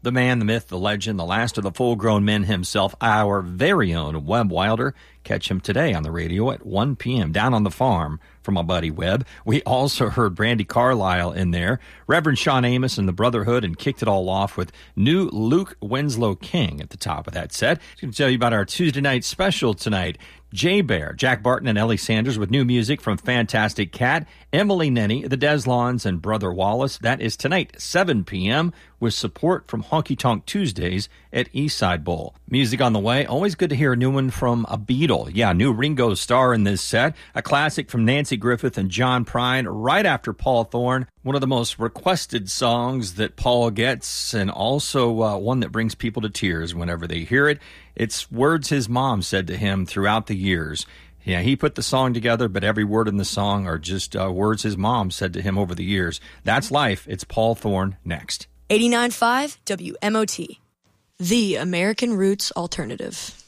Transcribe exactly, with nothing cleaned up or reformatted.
the man, the myth, the legend, the last of the full-grown men himself, our very own Webb Wilder. Catch him today on the radio at one p.m. down on the farm from my buddy Webb. We also heard Brandy Carlisle in there, Reverend Sean Amos and the Brotherhood, and kicked it all off with new Luke Winslow King at the top of that set. I'm going to tell you about our Tuesday night special tonight. Jay Bear, Jack Barton, and Ellie Sanders with new music from Fantastic Cat, Emily Nenny, the Deslons, and Brother Wallace. That is tonight, seven p.m., with support from Honky Tonk Tuesdays at Eastside Bowl. Music on the way. Always good to hear a new one from a Beatle. Yeah, new Ringo Starr in this set. A classic from Nancy Griffith and John Prine right after Paul Thorne. One of the most requested songs that Paul gets, and also uh, one that brings people to tears whenever they hear it. It's words his mom said to him throughout the years. Yeah, he put the song together, but every word in the song are just uh, words his mom said to him over the years. That's life. It's Paul Thorne next. eighty-nine point five W M O T, the American Roots Alternative.